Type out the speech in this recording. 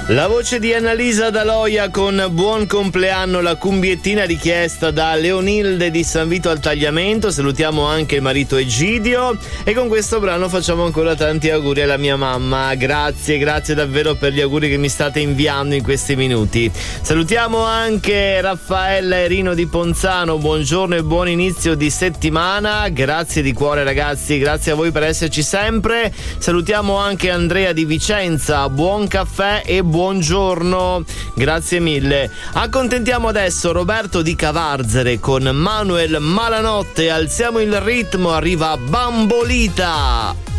La voce di Annalisa Daloia con Buon compleanno, la cumbiettina richiesta da Leonilde di San Vito al Tagliamento. Salutiamo anche il marito Egidio e con questo brano facciamo ancora tanti auguri alla mia mamma. Grazie davvero per gli auguri che mi state inviando in questi minuti. Salutiamo anche Raffaella e Rino di Ponzano, buongiorno e buon inizio di settimana. Grazie di cuore ragazzi, grazie a voi per esserci sempre. Salutiamo anche Andrea di Vicenza, buon caffè e buongiorno, grazie mille. Accontentiamo adesso Roberto di Cavarzere con Manuel Malanotte, alziamo il ritmo, arriva Bambolita.